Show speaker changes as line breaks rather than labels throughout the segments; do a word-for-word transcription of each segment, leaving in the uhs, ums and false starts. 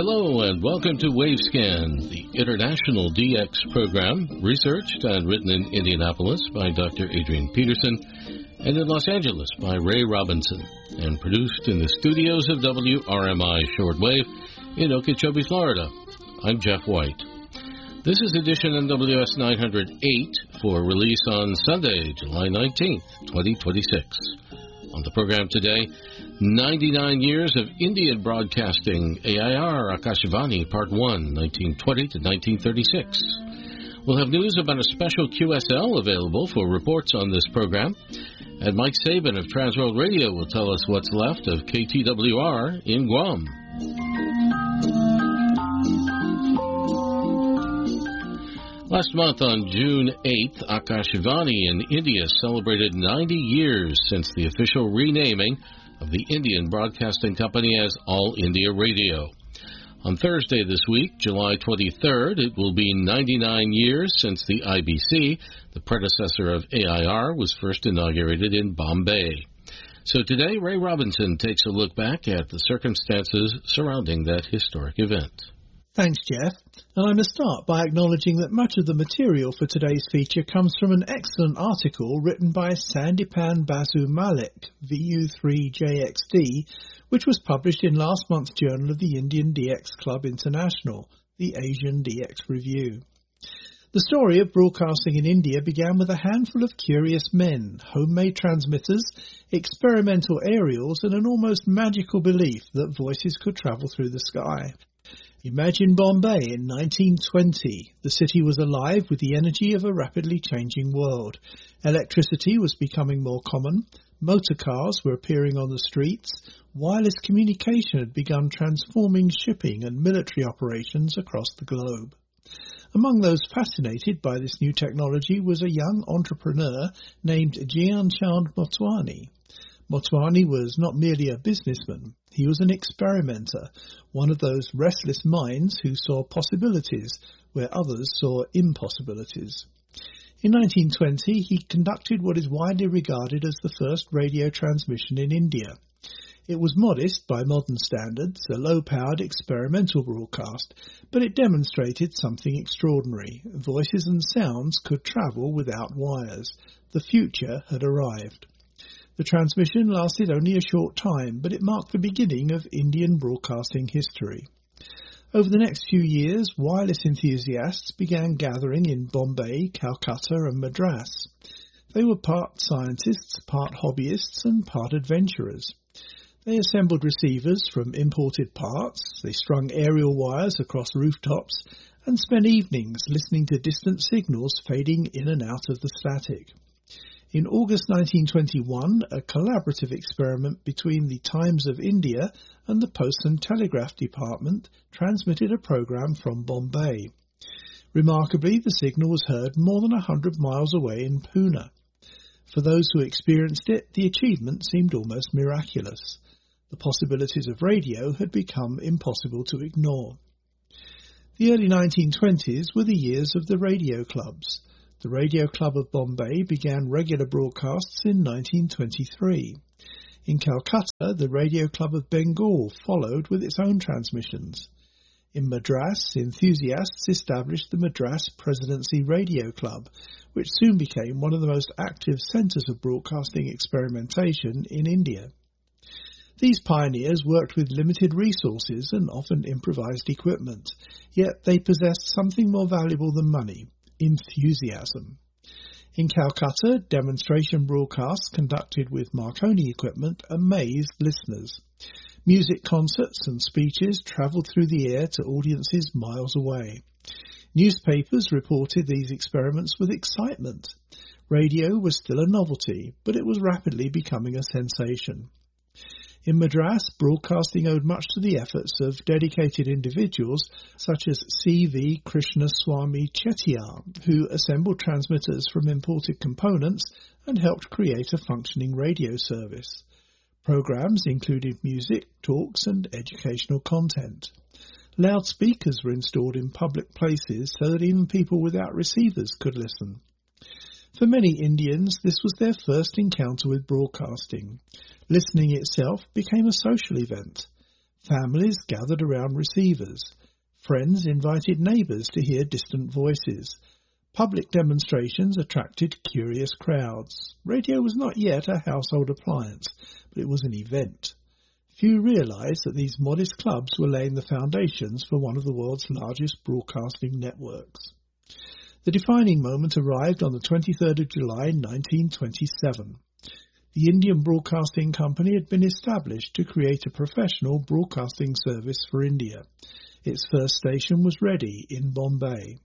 Hello and welcome to Wavescan, the international D X program, researched and written in Indianapolis by Doctor Adrian Peterson and in Los Angeles by Ray Robinson, and produced in the studios of W R M I Shortwave in Okeechobee, Florida. I'm Jeff White. This is edition N W S nine oh eight for release on Sunday, July nineteenth, twenty twenty-six. On the program today, ninety-nine years of Indian broadcasting, A I R Akashvani, Part one, nineteen twenty to nineteen thirty-six. We'll have news about a special Q S L available for reports on this program, and Mike Sabin of Transworld Radio will tell us what's left of K T W R in Guam. Last month, on June eighth, Akashvani in India celebrated ninety years since the official renaming of the Indian Broadcasting Company as All India Radio. On Thursday this week, July twenty-third, it will be ninety-nine years since the I B C, the predecessor of A I R, was first inaugurated in Bombay. So today, Ray Robinson takes a look back at the circumstances surrounding that historic event.
Thanks, Jeff. And I must start by acknowledging that much of the material for today's feature comes from an excellent article written by Sandipan Basu Malik, V U three J X D, which was published in last month's Journal of the Indian D X Club International, the Asian D X Review. The story of broadcasting in India began with a handful of curious men, homemade transmitters, experimental aerials, and an almost magical belief that voices could travel through the sky. Imagine Bombay in nineteen twenty. The city was alive with the energy of a rapidly changing world. Electricity was becoming more common. Motor cars were appearing on the streets. Wireless communication had begun transforming shipping and military operations across the globe. Among those fascinated by this new technology was a young entrepreneur named Gyan Chand Motwani. Motwani was not merely a businessman. He was an experimenter, one of those restless minds who saw possibilities where others saw impossibilities. In nineteen twenty, he conducted what is widely regarded as the first radio transmission in India. It was modest by modern standards, a low-powered experimental broadcast, but it demonstrated something extraordinary. Voices and sounds could travel without wires. The future had arrived. The transmission lasted only a short time, but it marked the beginning of Indian broadcasting history. Over the next few years, wireless enthusiasts began gathering in Bombay, Calcutta and Madras. They were part scientists, part hobbyists and part adventurers. They assembled receivers from imported parts, they strung aerial wires across rooftops and spent evenings listening to distant signals fading in and out of the static. In August nineteen twenty-one, a collaborative experiment between the Times of India and the Post and Telegraph Department transmitted a program from Bombay. Remarkably, the signal was heard more than a hundred miles away in Pune. For those who experienced it, the achievement seemed almost miraculous. The possibilities of radio had become impossible to ignore. The early nineteen twenties were the years of the radio clubs. The Radio Club of Bombay began regular broadcasts in nineteen twenty-three. In Calcutta, the Radio Club of Bengal followed with its own transmissions. In Madras, enthusiasts established the Madras Presidency Radio Club, which soon became one of the most active centres of broadcasting experimentation in India. These pioneers worked with limited resources and often improvised equipment, yet they possessed something more valuable than money: enthusiasm. In Calcutta, demonstration broadcasts conducted with Marconi equipment amazed listeners. Music concerts and speeches travelled through the air to audiences miles away. Newspapers reported these experiments with excitement. Radio was still a novelty, but it was rapidly becoming a sensation. In Madras, broadcasting owed much to the efforts of dedicated individuals such as C V Krishnaswamy Chettiar, who assembled transmitters from imported components and helped create a functioning radio service. Programs included music, talks and educational content. Loudspeakers were installed in public places so that even people without receivers could listen. For many Indians, this was their first encounter with broadcasting. Listening itself became a social event. Families gathered around receivers. Friends invited neighbours to hear distant voices. Public demonstrations attracted curious crowds. Radio was not yet a household appliance, but it was an event. Few realised that these modest clubs were laying the foundations for one of the world's largest broadcasting networks. The defining moment arrived on the twenty-third of July nineteen twenty-seven. The Indian Broadcasting Company had been established to create a professional broadcasting service for India. Its first station was ready in Bombay.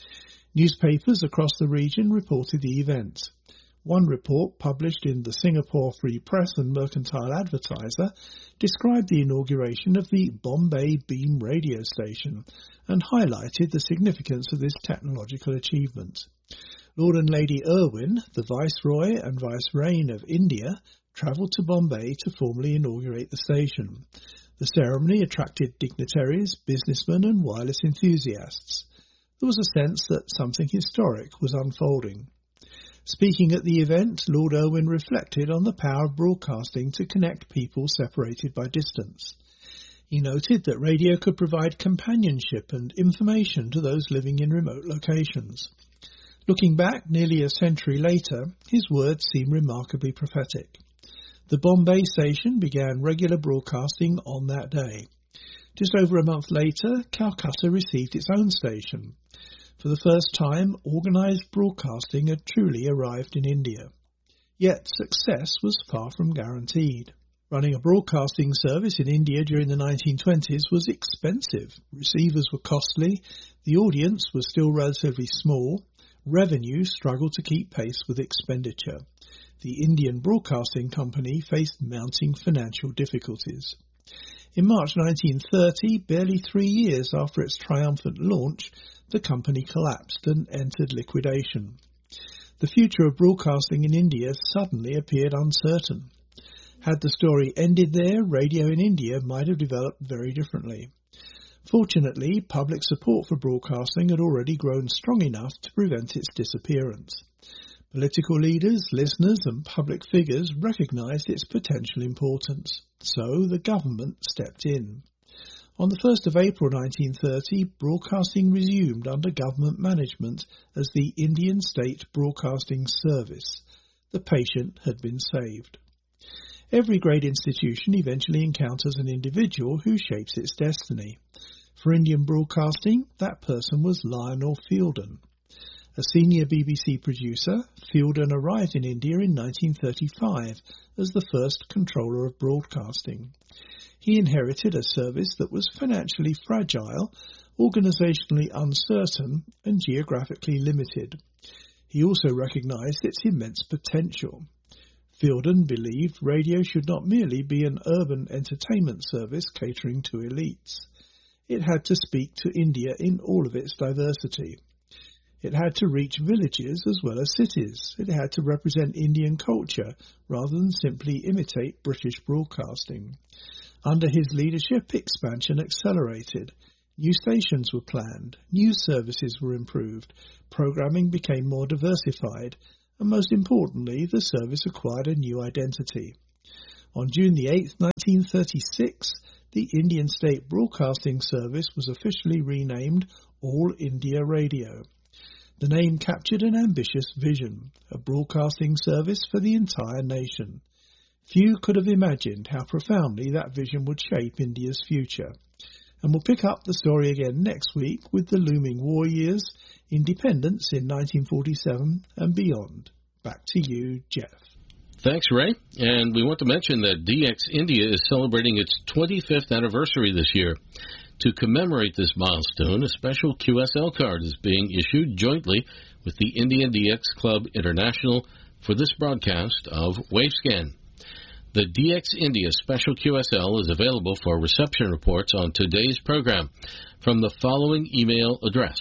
Newspapers across the region reported the event. One report, published in the Singapore Free Press and Mercantile Advertiser, described the inauguration of the Bombay Beam radio station and highlighted the significance of this technological achievement. Lord and Lady Irwin, the Viceroy and Vicereign of India, travelled to Bombay to formally inaugurate the station. The ceremony attracted dignitaries, businessmen and wireless enthusiasts. There was a sense that something historic was unfolding. Speaking at the event, Lord Irwin reflected on the power of broadcasting to connect people separated by distance. He noted that radio could provide companionship and information to those living in remote locations. Looking back nearly a century later, his words seem remarkably prophetic. The Bombay station began regular broadcasting on that day. Just over a month later, Calcutta received its own station. For the first time, organised broadcasting had truly arrived in India. Yet success was far from guaranteed. Running a broadcasting service in India during the nineteen twenties was expensive. Receivers were costly, the audience was still relatively small, revenue struggled to keep pace with expenditure. The Indian Broadcasting Company faced mounting financial difficulties. In March nineteen thirty, barely three years after its triumphant launch, the company collapsed and entered liquidation. The future of broadcasting in India suddenly appeared uncertain. Had the story ended there, radio in India might have developed very differently. Fortunately, public support for broadcasting had already grown strong enough to prevent its disappearance. Political leaders, listeners and public figures recognised its potential importance, so the government stepped in. On the first of April nineteen thirty, broadcasting resumed under government management as the Indian State Broadcasting Service. The patient had been saved. Every great institution eventually encounters an individual who shapes its destiny. For Indian broadcasting, that person was Lionel Fielden. A senior B B C producer, Fielden arrived in India in nineteen thirty-five as the first controller of broadcasting. He inherited a service that was financially fragile, organisationally uncertain and geographically limited. He also recognised its immense potential. Fielden believed radio should not merely be an urban entertainment service catering to elites. It had to speak to India in all of its diversity. It had to reach villages as well as cities. It had to represent Indian culture rather than simply imitate British broadcasting. Under his leadership, expansion accelerated. New stations were planned, news services were improved, programming became more diversified, and most importantly, the service acquired a new identity. On June the eighth, nineteen thirty-six, the Indian State Broadcasting Service was officially renamed All India Radio. The name captured an ambitious vision, a broadcasting service for the entire nation. Few could have imagined how profoundly that vision would shape India's future. And we'll pick up the story again next week with the looming war years, independence in nineteen forty-seven and beyond. Back to you, Jeff.
Thanks, Ray. And we want to mention that D X India is celebrating its twenty-fifth anniversary this year. To commemorate this milestone, a special Q S L card is being issued jointly with the Indian D X Club International for this broadcast of Wavescan. The D X India Special Q S L is available for reception reports on today's program from the following email address: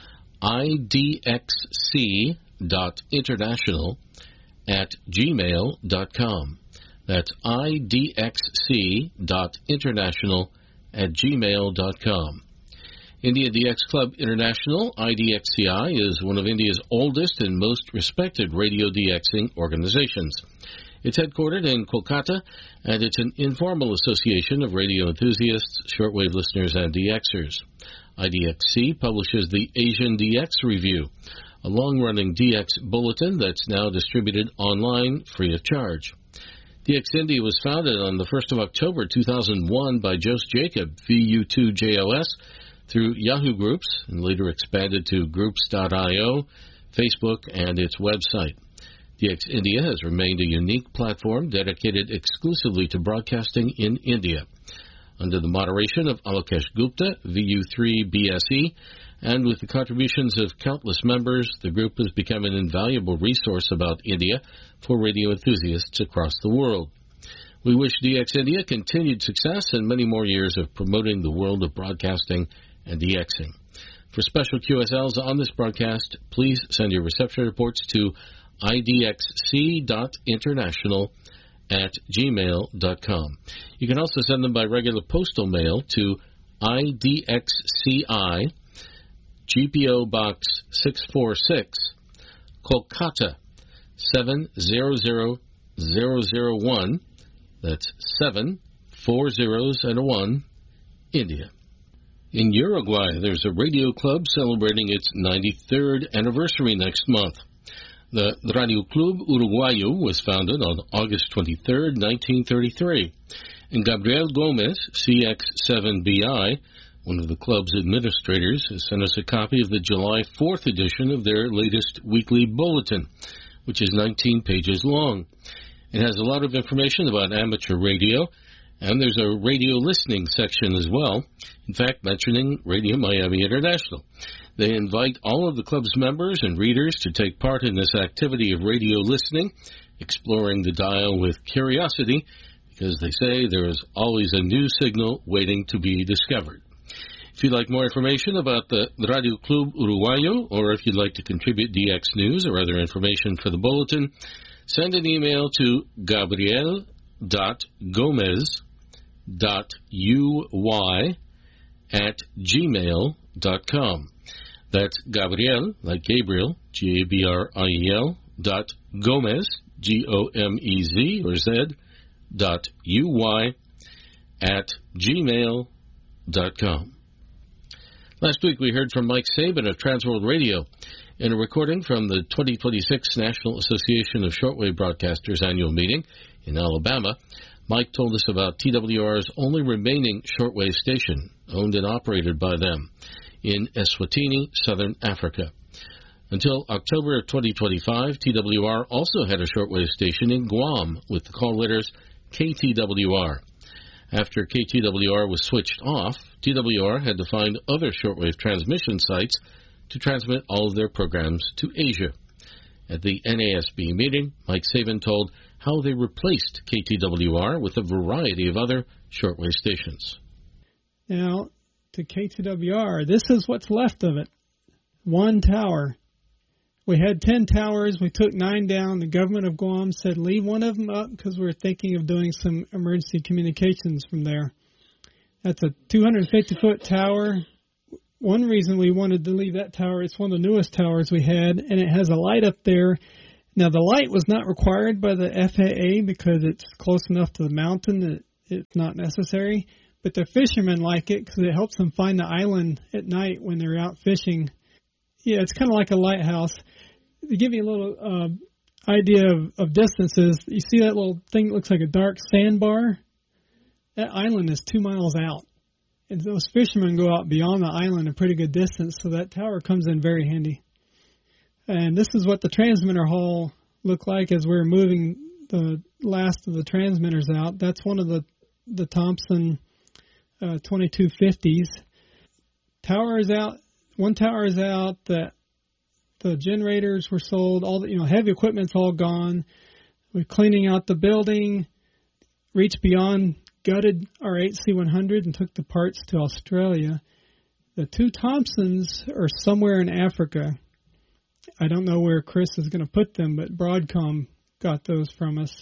I D X C dot international at gmail dot com. That's I D X C dot international at gmail dot com. India D X Club International, I D X C I, is one of India's oldest and most respected radio DXing organizations. It's headquartered in Kolkata, and it's an informal association of radio enthusiasts, shortwave listeners, and D Xers. I D X C publishes the Asian D X Review, a long-running D X bulletin that's now distributed online free of charge. D X India was founded on the first of October two thousand one by Jose Jacob, V U two J O S, through Yahoo Groups, and later expanded to groups dot I O, Facebook, and its website. D X India has remained a unique platform dedicated exclusively to broadcasting in India. Under the moderation of Alokesh Gupta, V U three B S E, and with the contributions of countless members, the group has become an invaluable resource about India for radio enthusiasts across the world. We wish D X India continued success and many more years of promoting the world of broadcasting and DXing. For special Q S Ls on this broadcast, please send your reception reports to I D X C dot international at gmail dot com. You can also send them by regular postal mail to I D X C I, G P O Box six four six, Kolkata seven zero zero zero zero one. That's seven, four zeros and a one, India. In Uruguay, there's a radio club celebrating its ninety-third anniversary next month. The Radio Club Uruguayo was founded on August twenty-third, nineteen thirty-three, and Gabriel Gomez, C X seven B I, one of the club's administrators, has sent us a copy of the July fourth edition of their latest weekly bulletin, which is nineteen pages long. It has a lot of information about amateur radio, and there's a radio listening section as well, in fact, mentioning Radio Miami International. They invite all of the club's members and readers to take part in this activity of radio listening, exploring the dial with curiosity, because they say there is always a new signal waiting to be discovered. If you'd like more information about the Radio Club Uruguayo, or if you'd like to contribute D X news or other information for the bulletin, send an email to gabriel dot gomez dot u y at gmail dot com. That's Gabriel, like Gabriel, G A B R I E L, dot Gomez, G O M E Z, or Z, dot U Y, at gmail dot com. Last week we heard from Mike Sabin of Transworld Radio in a recording from the twenty twenty-six National Association of Shortwave Broadcasters annual meeting in Alabama. Mike told us about T W R's only remaining shortwave station, owned and operated by them, in Eswatini, Southern Africa. Until October of twenty twenty-five, T W R also had a shortwave station in Guam with the call letters K T W R. After K T W R was switched off, T W R had to find other shortwave transmission sites to transmit all of their programs to Asia. At the N A S B meeting, Mike Sabin told how they replaced K T W R with a variety of other shortwave stations.
Now, to K T W R, this is what's left of it. One tower. We had ten towers. We took nine down. The government of Guam said leave one of them up because we were thinking of doing some emergency communications from there. That's a two hundred fifty foot tower. One reason we wanted to leave that tower, it's one of the newest towers we had, and it has a light up there. Now, the light was not required by the F A A because it's close enough to the mountain that it's not necessary. But the fishermen like it because it helps them find the island at night when they're out fishing. Yeah, it's kind of like a lighthouse. To give you a little uh, idea of, of distances, you see that little thing that looks like a dark sandbar? That island is two miles out. And those fishermen go out beyond the island a pretty good distance, so that tower comes in very handy. And this is what the transmitter hall looked like as we were moving the last of the transmitters out. That's one of the, the Thompson uh, twenty-two fifties. Tower is out. One tower is out. The, the generators were sold. All the you know heavy equipment's all gone. We're cleaning out the building. Reached beyond, gutted our H C one hundred and took the parts to Australia. The two Thompsons are somewhere in Africa. I don't know where Chris is going to put them, but Broadcom got those from us.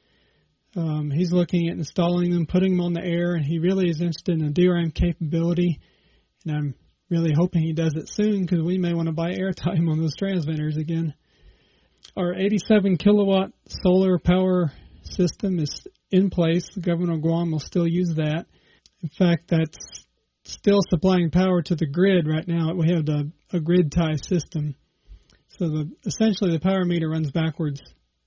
Um, he's looking at installing them, putting them on the air, and he really is interested in the D R M capability. And I'm really hoping he does it soon because we may want to buy airtime on those transmitters again. Our eighty-seven kilowatt solar power system is in place. The government of Guam will still use that. In fact, that's still supplying power to the grid right now. We have the, a grid tie system. So the, essentially the power meter runs backwards.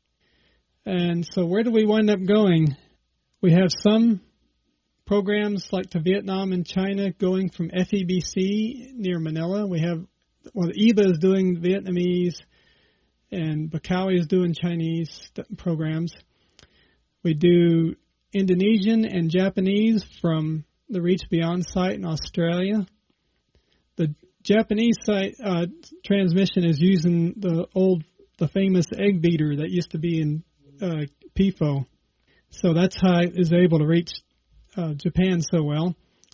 And so where do we wind up going? We have some programs like to Vietnam and China going from F E B C near Manila. We have, well, E B A is doing Vietnamese and Bakawi is doing Chinese programs. We do Indonesian and Japanese from the Reach Beyond site in Australia. The Japanese site uh, transmission is using the old, the famous egg beater that used to be in uh, P F O. So that's how it is able to reach uh, Japan so well.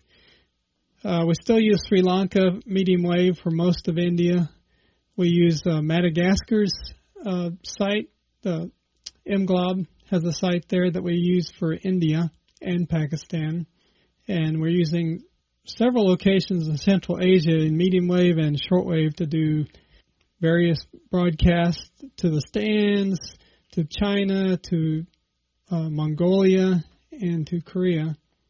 Uh, we still use Sri Lanka medium wave for most of India. We use uh, Madagascar's uh, site. The M Glob has a site there that we use for India and Pakistan. And we're using several locations in Central Asia in medium wave and shortwave to do various broadcasts to the stands, to China, to uh, Mongolia, and to Korea,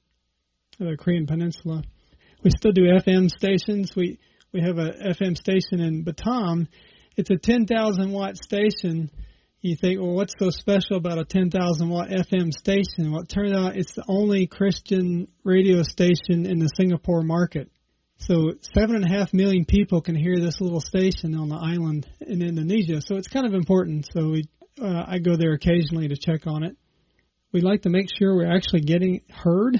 the Korean Peninsula. We still do F M stations. We we have a F M station in Batam. It's a ten thousand watt station. You think, well, what's so special about a ten thousand watt F M station? Well, it turns out it's the only Christian radio station in the Singapore market. So seven and a half million people can hear this little station on the island in Indonesia. So it's kind of important. So we, uh, I go there occasionally to check on it. We like to make sure we're actually getting heard.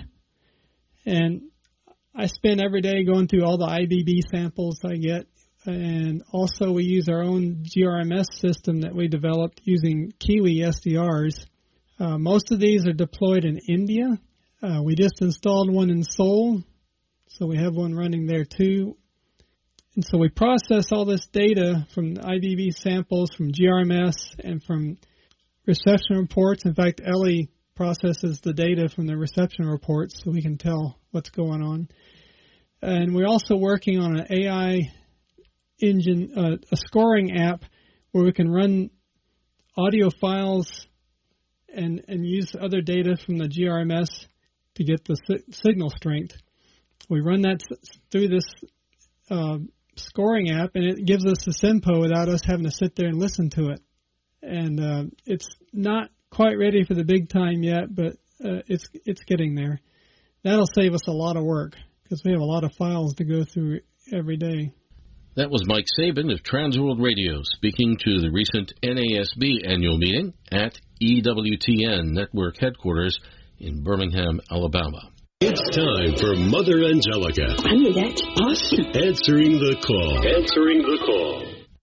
And I spend every day going through all the I B B samples I get. And also we use our own G R M S system that we developed using Kiwi S D Rs. Uh, most of these are deployed in India. Uh, we just installed one in Seoul, so we have one running there too. And so we process all this data from I B B samples, from G R M S, and from reception reports. In fact, Ellie processes the data from the reception reports so we can tell what's going on. And we're also working on an A I engine, uh, a scoring app where we can run audio files and and use other data from the G R M S to get the si- signal strength. We run that s- through this uh, scoring app, and it gives us the SINPO without us having to sit there and listen to it. And uh, it's not quite ready for the big time yet, but uh, it's it's getting there. That'll save us a lot of work because we have a lot of files to go through every day.
That was Mike Sabin of Transworld Radio speaking to the recent N A S B annual meeting at E W T N Network headquarters in Birmingham, Alabama.
It's time for Mother Angelica.
I mean, that's awesome.
Answering the call. Answering the call.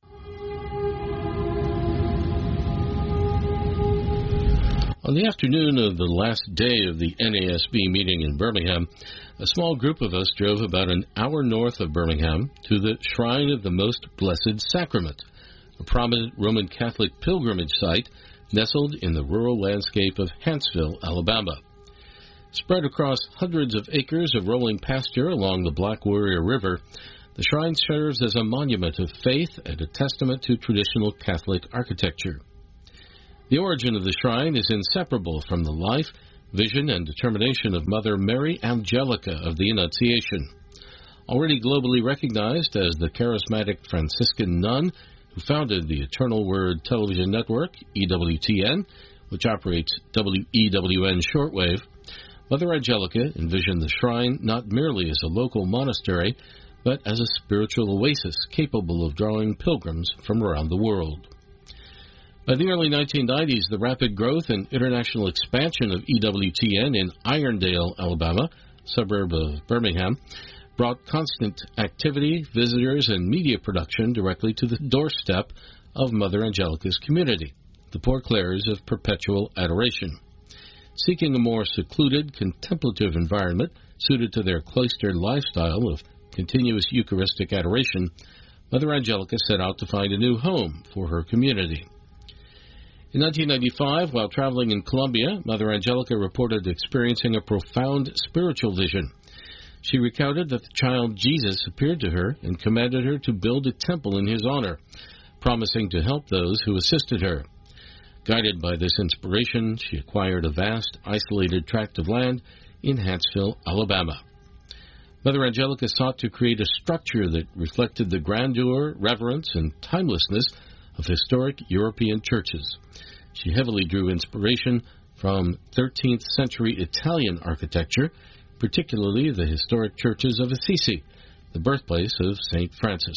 On the afternoon of the last day of the N A S B meeting in Birmingham, a small group of us drove about an hour north of Birmingham to the Shrine of the Most Blessed Sacrament, a prominent Roman Catholic pilgrimage site nestled in the rural landscape of Huntsville, Alabama. Spread across hundreds of acres of rolling pasture along the Black Warrior River, the shrine serves as a monument of faith and a testament to traditional Catholic architecture. The origin of the shrine is inseparable from the life, vision, and determination of Mother Mary Angelica of the Annunciation. Already globally recognized as the charismatic Franciscan nun who founded the Eternal Word television network, E W T N, which operates W E W N shortwave, Mother Angelica envisioned the shrine not merely as a local monastery, but as a spiritual oasis capable of drawing pilgrims from around the world. By the early nineteen nineties, the rapid growth and international expansion of E W T N in Irondale, Alabama, a suburb of Birmingham, brought constant activity, visitors, and media production directly to the doorstep of Mother Angelica's community, the Poor Clares of Perpetual Adoration. Seeking a more secluded, contemplative environment suited to their cloistered lifestyle of continuous Eucharistic adoration, Mother Angelica set out to find a new home for her community. In nineteen ninety-five, while traveling in Colombia, Mother Angelica reported experiencing a profound spiritual vision. She recounted that the child Jesus appeared to her and commanded her to build a temple in his honor, promising to help those who assisted her. Guided by this inspiration, she acquired a vast, isolated tract of land in Huntsville, Alabama. Mother Angelica sought to create a structure that reflected the grandeur, reverence, and timelessness of historic European churches. She heavily drew inspiration from thirteenth century Italian architecture, particularly the historic churches of Assisi, the birthplace of Saint Francis.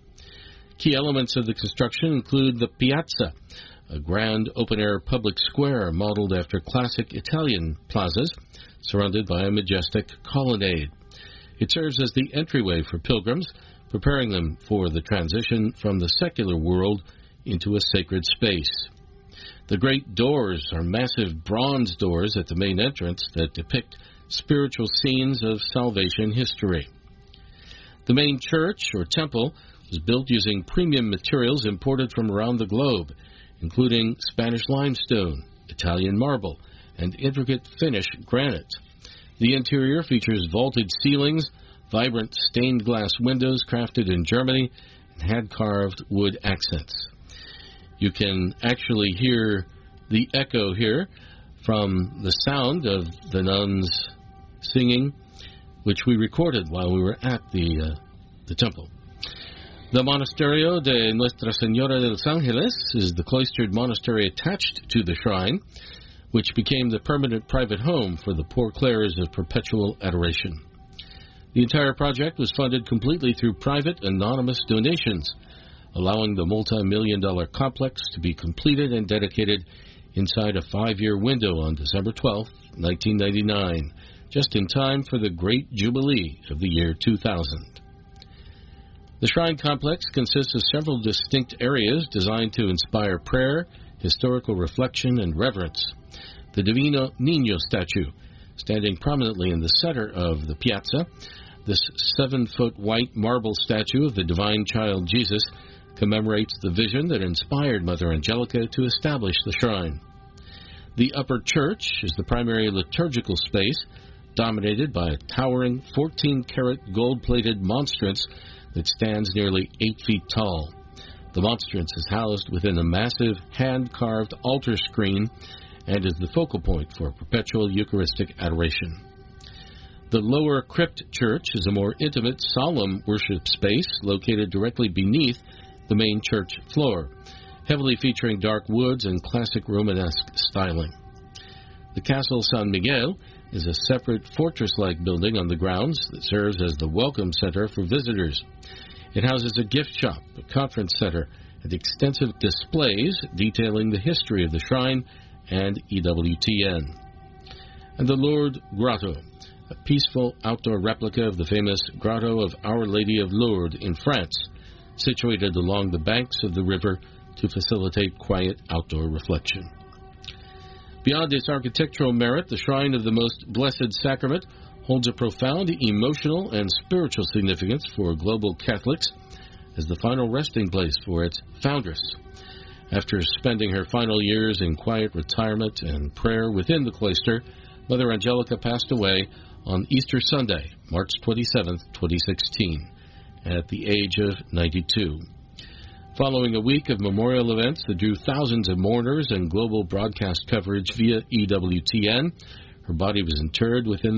Key elements of the construction include the piazza, a grand open-air public square modeled after classic Italian plazas, surrounded by a majestic colonnade. It serves as the entryway for pilgrims, preparing them for the transition from the secular world into a sacred space. The great doors are massive bronze doors at the main entrance that depict spiritual scenes of salvation history. The main church, or temple, was built using premium materials imported from around the globe, including Spanish limestone, Italian marble, and intricate Finnish granite. The interior features vaulted ceilings, vibrant stained glass windows crafted in Germany, and hand-carved wood accents. You can actually hear the echo here from the sound of the nuns singing, which we recorded while we were at the, uh, the temple. The Monasterio de Nuestra Señora de los Ángeles is the cloistered monastery attached to the shrine, which became the permanent private home for the Poor Clares of Perpetual Adoration. The entire project was funded completely through private, anonymous donations, allowing the multi-million dollar complex to be completed and dedicated inside a five-year window on December twelfth, nineteen ninety-nine, just in time for the Great Jubilee of the year two thousand. The shrine complex consists of several distinct areas designed to inspire prayer, historical reflection, and reverence. The Divino Niño statue, standing prominently in the center of the piazza, this seven-foot white marble statue of the divine child Jesus commemorates the vision that inspired Mother Angelica to establish the shrine. The upper church is the primary liturgical space, dominated by a towering fourteen-carat gold-plated monstrance that stands nearly eight feet tall. The monstrance is housed within a massive hand-carved altar screen and is the focal point for perpetual Eucharistic adoration. The lower crypt church is a more intimate, solemn worship space located directly beneath the main church floor, heavily featuring dark woods and classic Romanesque styling. The Castle San Miguel is a separate fortress-like building on the grounds that serves as the welcome center for visitors. It houses a gift shop, a conference center, and extensive displays detailing the history of the shrine and E W T N. And the Lourdes Grotto, a peaceful outdoor replica of the famous Grotto of Our Lady of Lourdes in France, situated along the banks of the river to facilitate quiet outdoor reflection. Beyond its architectural merit, the Shrine of the Most Blessed Sacrament holds a profound emotional and spiritual significance for global Catholics as the final resting place for its foundress. After spending her final years in quiet retirement and prayer within the cloister, Mother Angelica passed away on Easter Sunday, March twenty-seventh, twenty sixteen, at the age of ninety-two. Following a week of memorial events that drew thousands of mourners and global broadcast coverage via E W T N, her body was interred within